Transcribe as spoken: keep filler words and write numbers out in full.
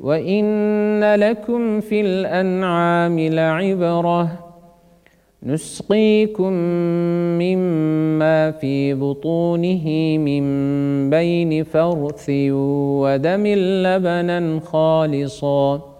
وإن لكم في الأنعام لعبرة نسقيكم مما في بطونه من بين فرث ودم لبنا خالصا